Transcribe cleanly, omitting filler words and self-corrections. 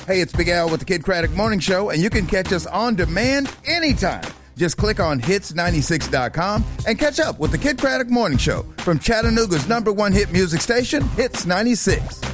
Hey, it's Big Al with the Kid Craddock Morning Show, and you can catch us on demand anytime. Just click on hits96.com and catch up with the Kid Craddock Morning Show from Chattanooga's #1 hit music station, Hits 96.